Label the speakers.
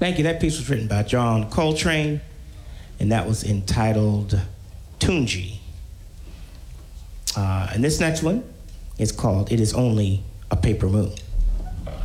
Speaker 1: Thank you. That piece was written by John Coltrane, and that was entitled Tunji. And this next one is called It Is Only a Paper Moon.